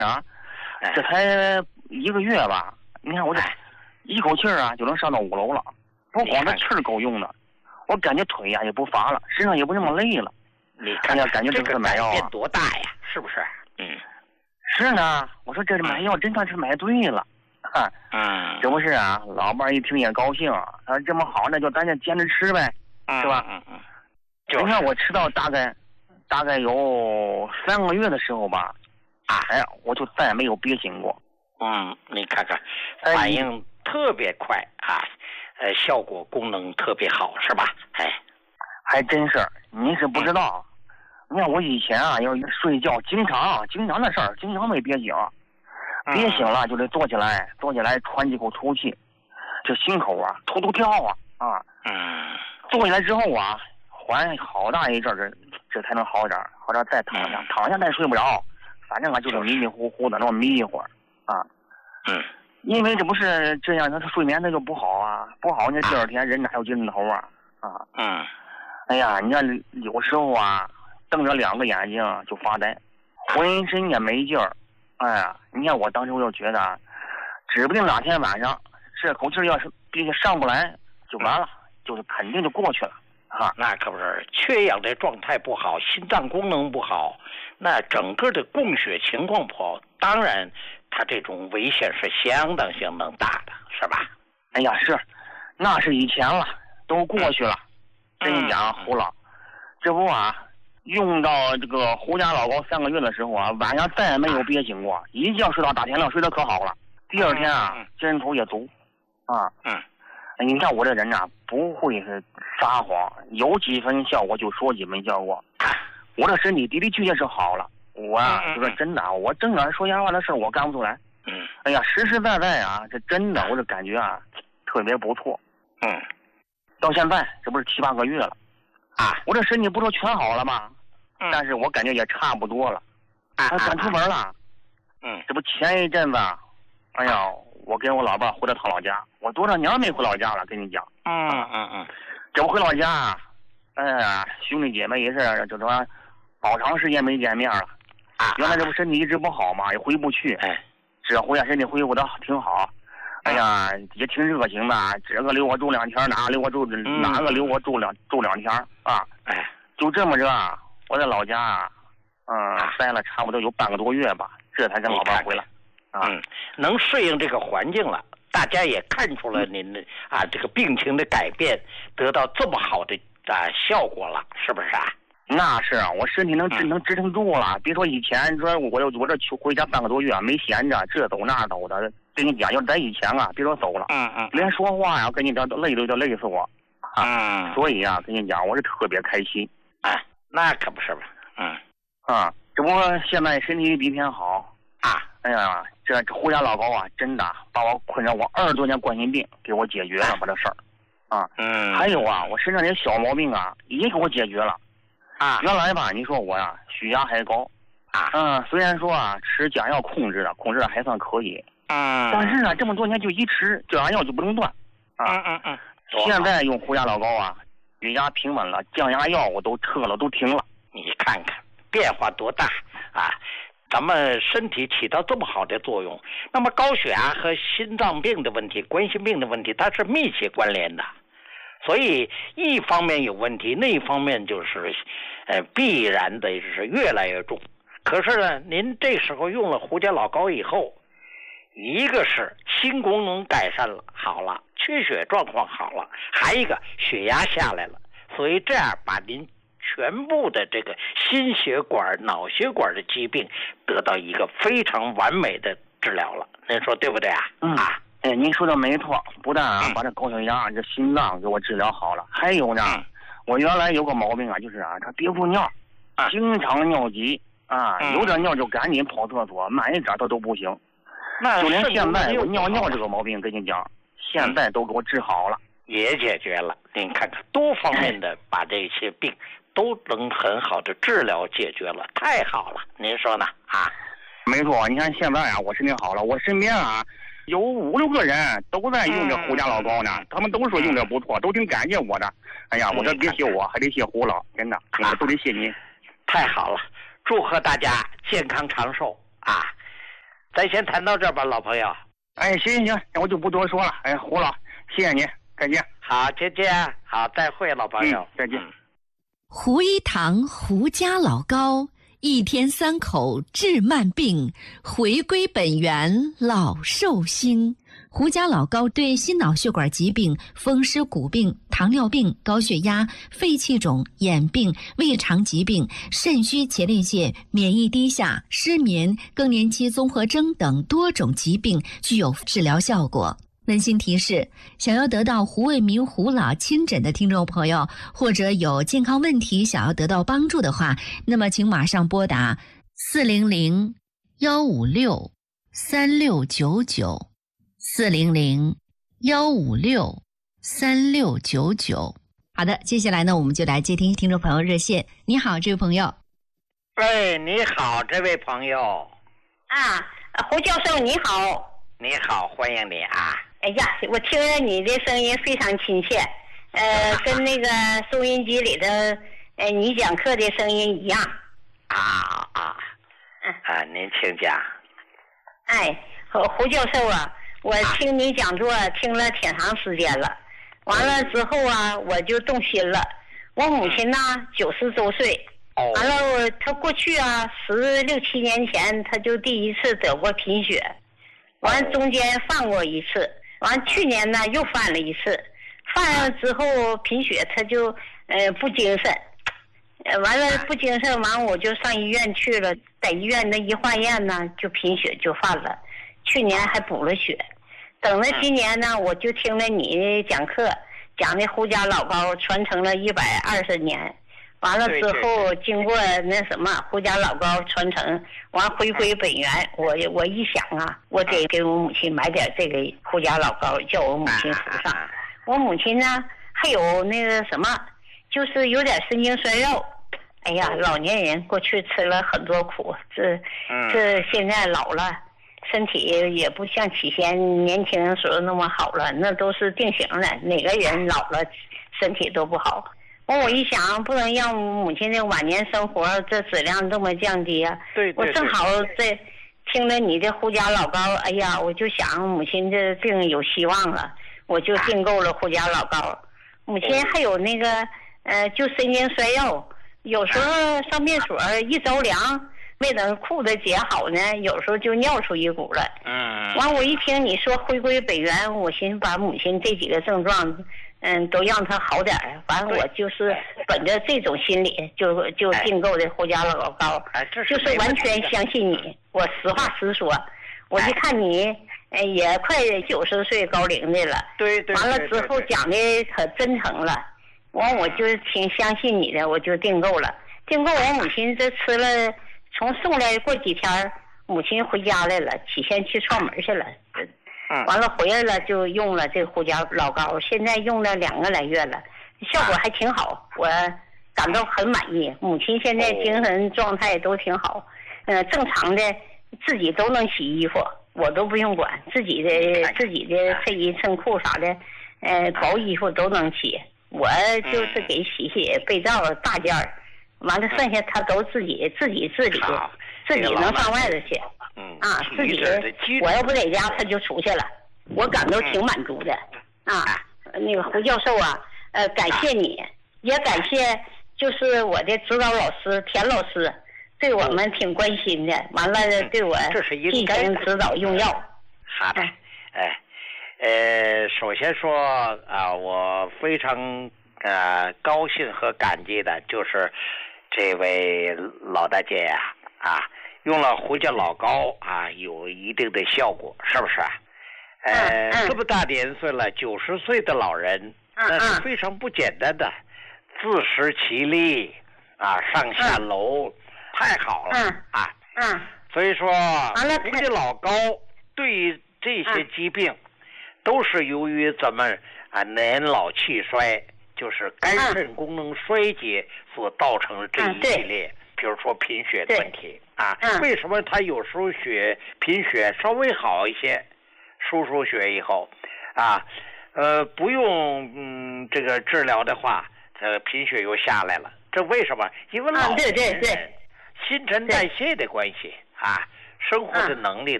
啊，这才1个月吧，你看我这一口气啊就能上到5楼了，不光这气儿够用的，我感觉腿呀也不乏了，身上也不那么累了。 你看呀， 感觉这个买药变多大呀？是不是？ 是呢，我说这买药真算是买对了。这不是啊，老伴儿一听也高兴，他说这么好，那就咱就坚持吃呗，是吧？你看我吃到大概有3个月的时候吧，我就再也没有憋醒过。 你看看，反应特别快啊，效果功能特别好，是吧？ 还真是，您是不知道。你看我以前啊，要睡觉经常的事儿，经常没憋醒，憋醒了就得坐起来喘几口粗气，这心口啊突突跳啊。坐起来之后啊，缓好大一阵儿，这才能好点儿，好点儿再躺下，躺下再睡不着，反正啊就是迷迷糊糊的那么迷一会儿啊。因为这不是这样，他睡眠他就不好啊，不好那第二天人哪有精神头啊。哎呀，你看有时候啊，瞪着2个眼睛就发呆，浑身也没劲儿。哎呀，你看我当时我就觉得，指不定哪天晚上这口气要是必须上不来就完了，就是肯定就过去了。 那可不是，缺氧的状态不好，心脏功能不好，那整个的供血情况不好，当然它这种危险是相当大的，是吧？ 哎呀，是，那是以前了，都过去了。跟你讲，胡老，这不啊，用到这个胡家老高3个月的时候啊，晚上再也没有憋醒过，一觉睡到大天亮，睡得可好了。第二天啊，精神头也足啊。你看我这人呐，不会是撒谎，有几分效果就说几分效果。我这身体的确是好了，我啊就说真的，我正常说瞎话的事我干不出来。哎呀，实实在在啊，这真的，我这感觉啊特别不错。到现在这不是7、8个月了我这身体不说全好了吗？但是我感觉也差不多了。赶出门了。这不前一阵子，哎呀，我跟我老伴回了趟老家，我多少年没回老家了，跟你讲。这不回老家，哎呀，兄弟姐妹也是就说好长时间没见面了。原来这不身体一直不好嘛，也回不去。这回啊身体恢复的挺好。哎呀，也挺热情的，这个留我住2天，哪个留我住2天啊？就这么着，我在老家待了差不多有半个多月吧，这才跟老伴回来。 能适应这个环境了，大家也看出了您这个病情的改变，得到这么好的效果了，是不是啊？ 那是我身体能支撑住了。别说以前说我这去回家半个多月没闲着，这走那走的。跟你讲，要在以前啊，别说走了，连说话呀，跟你讲都累死我。所以啊，跟你讲，我是特别开心。 那可不是吧？ 这不现在身体比以前好哎呀，这胡家老高啊，真的把我困扰我20多年冠心病给我解决了，把这事儿还有啊，我身上这些小毛病啊，也给我解决了。原来吧，你说我呀，血压还高虽然说啊，吃降药控制的还算可以。但是呢，这么多年就一吃降压药就不能断。现在用胡家老高啊，血压平稳了，降压药我都撤了，都停了。 你看看变化多大咱们身体起到这么好的作用，那么高血压和心脏病的问题、冠心病的问题，它是密切关联的。所以一方面有问题，那一方面就是必然的是越来越重。可是呢，您这时候用了胡家老高以后，一个是心功能改善了，好了，缺血状况好了，还一个血压下来了，所以这样把您全部的这个心血管、脑血管的疾病得到一个非常完美的治疗了。您说对不对啊？ 您说的没错，不但把这高血压、这心脏给我治疗好了，还有呢，我原来有个毛病就是他憋不住尿，经常尿急有点尿就赶紧跑厕所，慢一点他都不行。就连现在我尿这个毛病，跟你讲，现在都给我治好了， 也解决了。您看看多方面的把这些病都能很好的治疗解决了，太好了，您说呢？ 没错，你看现在我身体好了，我身边有5、6个人都在用这胡家老高呢，他们都说用的不错，都挺感谢我的。哎呀，我这别谢我，还得谢胡老，真的，都得谢您。 太好了，祝贺大家健康长寿咱先谈到这儿吧，老朋友。 哎，行，我就不多说了。哎，胡老，谢谢你，再见。 好，再见，好，再会，老朋友， 再见。 胡一堂胡家老高，一天3口治慢病，回归本源老寿星。胡家老高对心脑血管疾病、风湿骨病、糖尿病、高血压、肺气肿、眼病、胃肠疾病、肾虚前列腺、免疫低下、失眠、更年期综合征等多种疾病具有治疗效果。温馨提示：想要得到胡卫民胡老亲诊的听众朋友，或者有健康问题想要得到帮助的话，那么请马上拨打400-156-3699，400-156-3699。好的，接下来呢，我们就来接听听众朋友热线。你好，这位朋友。 哎，你好，这位朋友。 啊，胡教授你好。 你好，欢迎你啊。 哎呀，我听着你的声音非常亲切，跟那个收音机里的你讲课的声音一样。 您请讲。 哎，胡教授啊，我听你讲座听了挺长时间了，完了之后啊，我就动心了。我母亲呢90多岁，完了她过去啊16、17年前，她就第一次得过贫血，完中间犯过一次。完去年呢又犯了一次，犯了之后贫血，他就不精神，完了不精神，完我就上医院去了，在医院那一化验呢，就贫血就犯了，去年还补了血，等了今年呢，我就听了你讲课，讲的胡家老高传承了120年。完了之后，经过那什么胡家老高传承，完回归本源，我一想啊，我得给我母亲买点这个胡家老高，叫我母亲服上。我母亲呢还有那个什么，就是有点神经衰弱。哎呀，老年人过去吃了很多苦，这现在老了，身体也不像起先年轻的时候那么好了，那都是定型的，哪个人老了身体都不好。我一想，不能让母亲的晚年生活这质量这么降低啊！ 对， 我正好这听了你的胡家老高，哎呀，我就想母亲这病有希望了，我就订购了胡家老高。母亲还有那个就神经衰弱，有时候上厕所一着凉，没等裤子解好呢，有时候就尿出一股来。完我一听你说回归本源，我寻思把母亲这几个症状。都让他好点儿。反正我就是本着这种心理，就订购的胡家老高，就是完全相信你。我实话实说，我就看你，也快90岁高龄的了。 对。 完了之后讲的可真诚了，完我就挺相信你的，我就订购了。订购我母亲这吃了，从送来过几天，母亲回家来了，起先去串门去了。完了回来了就用了这个胡家老高，现在用了2个来月了，效果还挺好，我感到很满意。母亲现在精神状态都挺好，正常的自己都能洗衣服，我都不用管，自己的衬衣衬裤啥的，薄衣服都能洗，我就是给洗被罩大件儿，完了剩下他都自己治理，自己能上外头去。自己我要不在家他就出去了，我感到挺满足的。那个胡教授啊，感谢你，也感谢就是我的指导老师田老师，对我们挺关心的，完了对我进行指导用药。 好的，首先说我非常高兴和感激的就是这位老大姐呀用了胡家老高有一定的效果，是不是？这么大年岁了，90岁的老人，那是非常不简单的，自食其力上下楼，太好了所以说，胡家老高对于这些疾病，都是由于咱们年老气衰，就是肝肾功能衰竭所造成的这一系列。比如说贫血的问题为什么他有时候贫血稍微好一些，输血以后不用这个治疗的话，贫血又下来了，这为什么？因为老年人新陈代谢的关系生活的能力